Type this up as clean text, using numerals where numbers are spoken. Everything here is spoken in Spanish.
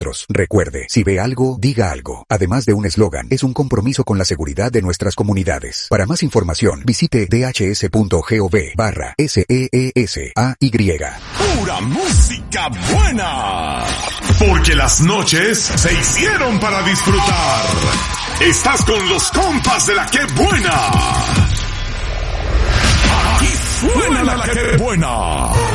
Recuerde, si ve algo, diga algo. Además de un eslogan, es un compromiso con la seguridad de nuestras comunidades. Para más información, visite dhs.gov/SEESAY. Pura música buena. Porque las noches se hicieron para disfrutar. Estás con los compas de la que buena. Aquí suena la que buena.